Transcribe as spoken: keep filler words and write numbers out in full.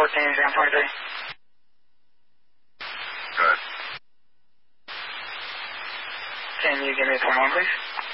fourteen, zero twenty-three. Good. Can you give me a twenty-one, please?